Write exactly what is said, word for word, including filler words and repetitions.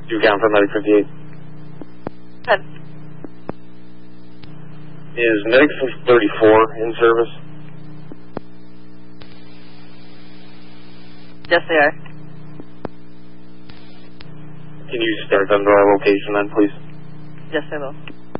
Do count for Medic fifty-eight. Good. Is Medic thirty-four in service? Yes, they are. Can you start them to our location then, please? Yes, I will.